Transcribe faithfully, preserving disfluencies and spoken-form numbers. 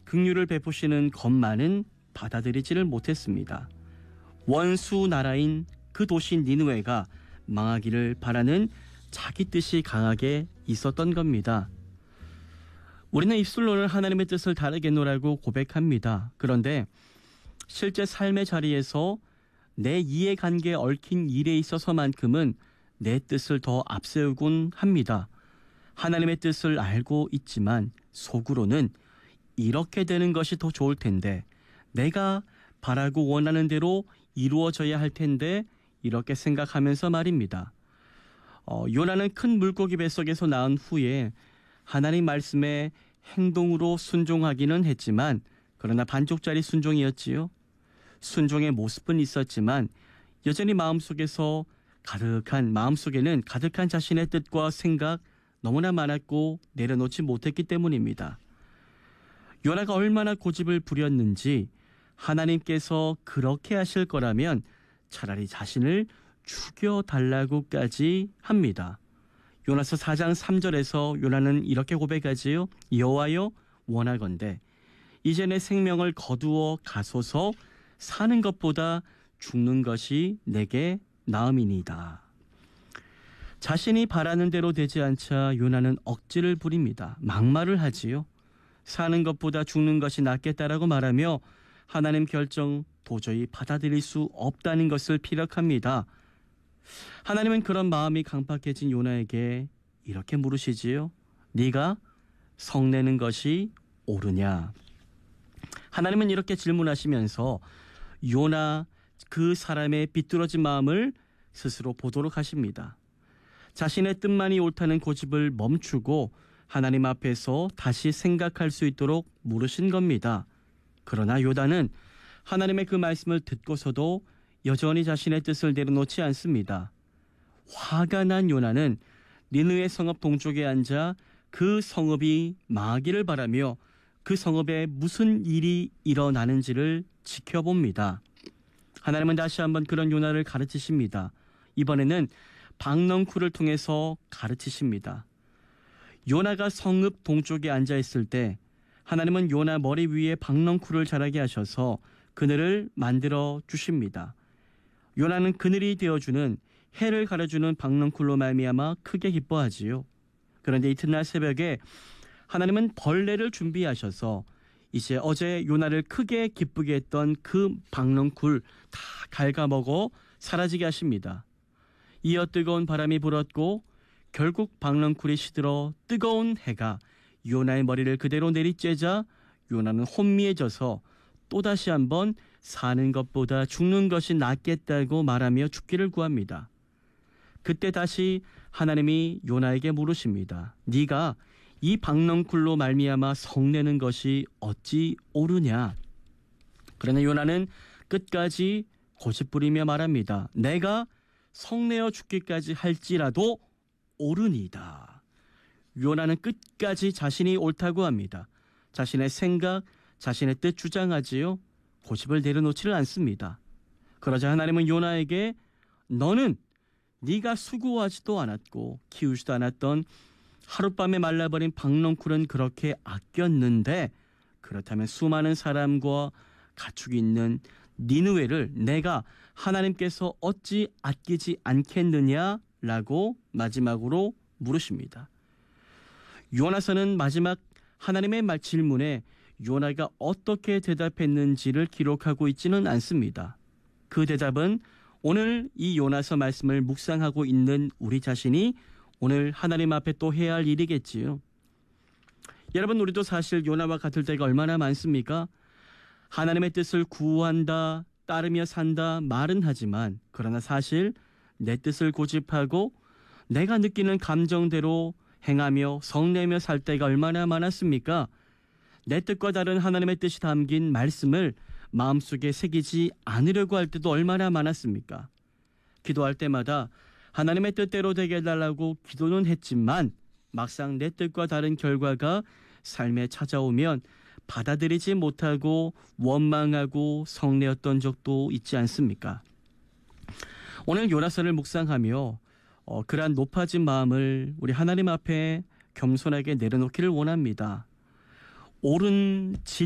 긍휼을 베푸시는 것만은 받아들이지를 못했습니다. 원수 나라인 그 도시 니느웨가 망하기를 바라는 자기 뜻이 강하게 있었던 겁니다. 우리는 입술로는 하나님의 뜻을 다르겠노라고 고백합니다. 그런데 실제 삶의 자리에서 내 이해관계에 얽힌 일에 있어서만큼은 내 뜻을 더 앞세우곤 합니다. 하나님의 뜻을 알고 있지만 속으로는 이렇게 되는 것이 더 좋을 텐데, 내가 바라고 원하는 대로 이루어져야 할 텐데, 이렇게 생각하면서 말입니다. 어, 요나는 큰 물고기 뱃속에서 나온 후에 하나님 말씀에 행동으로 순종하기는 했지만, 그러나 반쪽짜리 순종이었지요. 순종의 모습은 있었지만 여전히 마음속에서 가득한 마음속에는 가득한 자신의 뜻과 생각 너무나 많았고 내려놓지 못했기 때문입니다. 요나가 얼마나 고집을 부렸는지 하나님께서 그렇게 하실 거라면 차라리 자신을 죽여달라고까지 합니다. 요나서 사 장 삼 절에서 요나는 이렇게 고백하지요. 여호와여, 원하건대 이제 내 생명을 거두어 가소서. 사는 것보다 죽는 것이 내게 나음이니이다. 자신이 바라는 대로 되지 않자 요나는 억지를 부립니다. 막말을 하지요. 사는 것보다 죽는 것이 낫겠다라고 말하며 하나님 결정 도저히 받아들일 수 없다는 것을 피력합니다. 하나님은 그런 마음이 강팍해진 요나에게 이렇게 물으시지요. 네가 성내는 것이 옳으냐? 하나님은 이렇게 질문하시면서 요나 그 사람의 비뚤어진 마음을 스스로 보도록 하십니다. 자신의 뜻만이 옳다는 고집을 멈추고 하나님 앞에서 다시 생각할 수 있도록 물으신 겁니다. 그러나 요나는 하나님의 그 말씀을 듣고서도 여전히 자신의 뜻을 내려놓지 않습니다. 화가 난 요나는 니느웨 성읍 동쪽에 앉아 그 성읍이 망하기를 바라며 그 성읍에 무슨 일이 일어나는지를 지켜봅니다. 하나님은 다시 한번 그런 요나를 가르치십니다. 이번에는 박넝쿨을 통해서 가르치십니다. 요나가 성읍 동쪽에 앉아있을 때 하나님은 요나 머리 위에 박넝쿨을 자라게 하셔서 그늘을 만들어 주십니다. 요나는 그늘이 되어주는 해를 가려주는 박넝쿨로 말미암아 크게 기뻐하지요. 그런데 이튿날 새벽에 하나님은 벌레를 준비하셔서 이제 어제 요나를 크게 기쁘게 했던 그 박넝쿨 다 갉아먹어 사라지게 하십니다. 이어 뜨거운 바람이 불었고 결국 박넝쿨이 시들어 뜨거운 해가 요나의 머리를 그대로 내리쬐자 요나는 혼미해져서 또다시 한번 사는 것보다 죽는 것이 낫겠다고 말하며 죽기를 구합니다. 그때 다시 하나님이 요나에게 물으십니다. 네가 이 박넝쿨로 말미암아 성내는 것이 어찌 옳으냐? 그러나 요나는 끝까지 고집부리며 말합니다. 내가 성내어 죽기까지 할지라도 옳으니이다. 요나는 끝까지 자신이 옳다고 합니다. 자신의 생각, 자신의 뜻 주장하지요. 고집을 내려놓지를 않습니다. 그러자 하나님은 요나에게 너는 네가 수고하지도 않았고 키우지도 않았던 하룻밤에 말라버린 박넝쿨은 그렇게 아꼈는데 그렇다면 수많은 사람과 가축이 있는 니느웨를 내가 하나님께서 어찌 아끼지 않겠느냐라고 마지막으로 물으십니다. 요나서는 마지막 하나님의 말 질문에 요나가 어떻게 대답했는지를 기록하고 있지는 않습니다. 그 대답은 오늘 이 요나서 말씀을 묵상하고 있는 우리 자신이 오늘 하나님 앞에 또 해야 할 일이겠지요. 여러분, 우리도 사실 요나와 같을 때가 얼마나 많습니까? 하나님의 뜻을 구한다, 따르며 산다 말은 하지만 그러나 사실 내 뜻을 고집하고 내가 느끼는 감정대로 행하며 성내며 살 때가 얼마나 많았습니까? 내 뜻과 다른 하나님의 뜻이 담긴 말씀을 마음속에 새기지 않으려고 할 때도 얼마나 많았습니까? 기도할 때마다 하나님의 뜻대로 되게 해달라고 기도는 했지만 막상 내 뜻과 다른 결과가 삶에 찾아오면 받아들이지 못하고 원망하고 성내었던 적도 있지 않습니까? 오늘 요나서를 묵상하며 어, 그러한 높아진 마음을 우리 하나님 앞에 겸손하게 내려놓기를 원합니다. 옳은 질